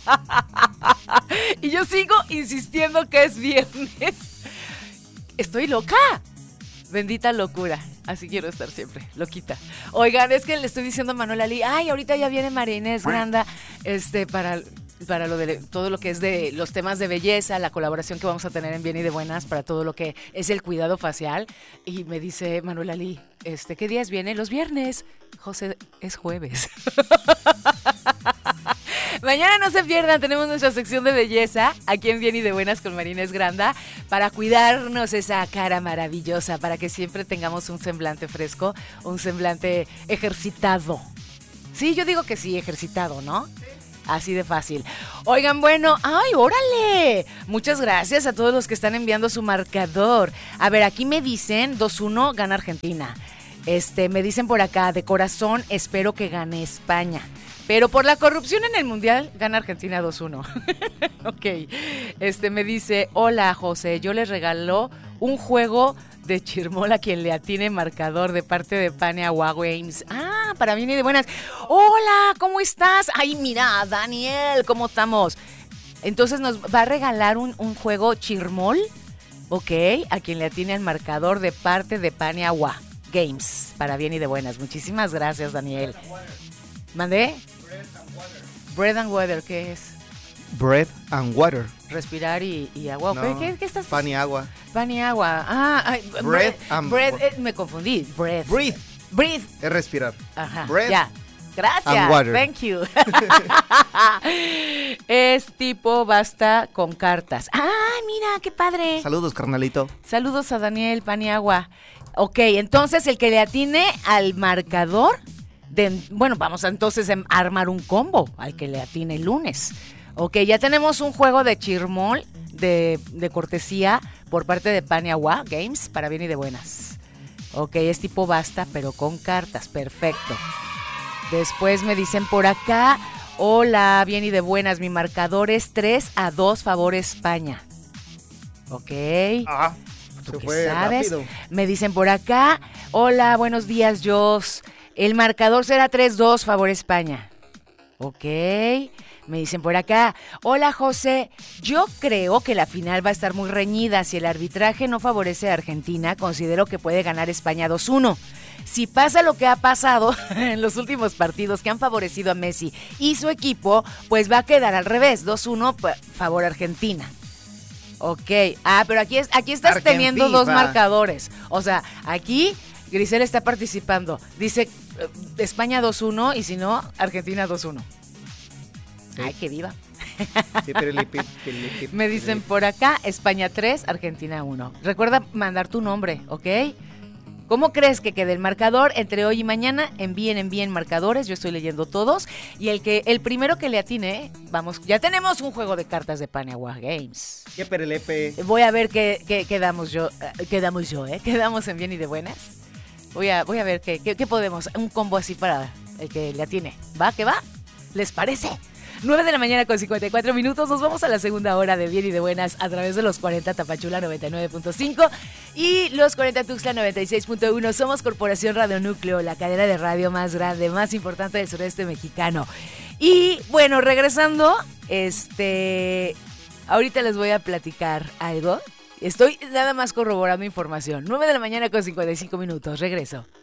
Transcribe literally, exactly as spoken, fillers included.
Y yo sigo insistiendo que es viernes. Estoy loca. Bendita locura. Así quiero estar siempre, loquita. Oigan, es que le estoy diciendo a Manuel Ali, ay, ahorita ya viene María Inés Granda, este, para, para lo de todo lo que es de los temas de belleza, la colaboración que vamos a tener en Bien y de Buenas para todo lo que es el cuidado facial. Y me dice Manuel Ali, este, ¿qué días viene? Los viernes. José, es jueves. Mañana no se pierdan, tenemos nuestra sección de belleza aquí en Bien y de Buenas con María Inés Granda para cuidarnos esa cara maravillosa, para que siempre tengamos un semblante fresco, un semblante ejercitado. Sí, yo digo que sí, ejercitado, ¿no? Así de fácil. Oigan, bueno, ¡ay, órale! Muchas gracias a todos los que están enviando su marcador. A ver, aquí me dicen dos uno, gana Argentina. Este, me dicen por acá, de corazón, espero que gane España. Pero por la corrupción en el Mundial, gana Argentina dos uno. Ok. Este me dice, hola José, yo les regalo un juego de chirmol a quien le atine marcador de parte de Pane Agua Games. Ah, para Bien y de Buenas. Hola, ¿cómo estás? Ay, mira, Daniel, ¿cómo estamos? Entonces nos va a regalar un, un juego chirmol, ok, a quien le atine el marcador de parte de Pane Agua Games, para Bien y de Buenas. Muchísimas gracias, Daniel. ¿Mandé? Bread and water, ¿qué es? Bread and water. Respirar y, y agua. No, ¿Qué, qué estás? Pan y agua. Pan y agua. Ah, ay, bread, bread and bread, eh, me confundí. Bread. Breathe. Breathe. Es respirar. Ajá. Bread. Ya. Gracias. And water. Thank you. Es tipo basta con cartas. Ah, mira, qué padre. Saludos, carnalito. Saludos a Daniel, Pan y agua. Ok, entonces el que le atine al marcador. De, bueno, vamos a entonces a armar un combo al que le atine el lunes. Ok, ya tenemos un juego de chirmol de, de cortesía por parte de Pan y Agua Games para Bien y de Buenas. Ok, es tipo basta, pero con cartas. Perfecto. Después me dicen por acá, hola, Bien y de Buenas, mi marcador es tres a dos favor España. Ok. Ah, ¿Tú se qué fue sabes? rápido. Me dicen por acá, hola, buenos días, Jos. El marcador será tres dos, favor España. Ok. Me dicen por acá, hola José, yo creo que la final va a estar muy reñida. Si el arbitraje no favorece a Argentina, considero que puede ganar España dos uno. Si pasa lo que ha pasado en los últimos partidos que han favorecido a Messi y su equipo, pues va a quedar al revés, dos uno, favor Argentina. Ok, ah, pero aquí, es, aquí estás Argentina. teniendo dos marcadores. O sea, aquí Grisel está participando. Dice eh, España dos uno y si no, Argentina dos uno. Sí. Ay, qué diva. Me dicen por acá, España tres, Argentina uno. Recuerda mandar tu nombre, ¿ok? ¿Cómo crees que quede el marcador entre hoy y mañana? Envíen, envíen marcadores, yo estoy leyendo todos. Y el que el primero que le atine, vamos, ya tenemos un juego de cartas de Pane Agua Games. Qué perelepe. Voy a ver qué, qué quedamos yo, eh, quedamos yo, ¿eh? Quedamos en Bien y de Buenas. Voy a, voy a ver qué, qué, qué podemos, un combo así para el que le atine. ¿Va? ¿Qué va? ¿Les parece? nueve de la mañana con cincuenta y cuatro minutos, nos vamos a la segunda hora de Bien y de Buenas a través de los cuarenta Tapachula noventa y nueve punto cinco y los cuarenta Tuxtla noventa y seis punto uno. Somos Corporación Radio Núcleo, la cadena de radio más grande, más importante del sureste mexicano. Y bueno, regresando, este, ahorita les voy a platicar algo. Estoy nada más corroborando información. nueve de la mañana con cincuenta y cinco minutos, regreso.